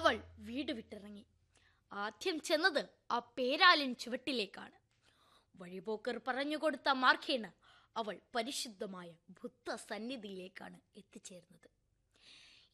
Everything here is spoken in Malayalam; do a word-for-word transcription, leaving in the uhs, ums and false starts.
അവൾ വീട് വിട്ടിറങ്ങി. ആദ്യം ചെന്നത് ആ പേരാലിൻ ചുവട്ടിലേക്കാണ്. വഴിപോക്കർ പറഞ്ഞുകൊടുത്ത മാർഗേണ അവൾ പരിശുദ്ധമായ ബുദ്ധ സന്നിധിയിലേക്കാണ് എത്തിച്ചേർന്നത്.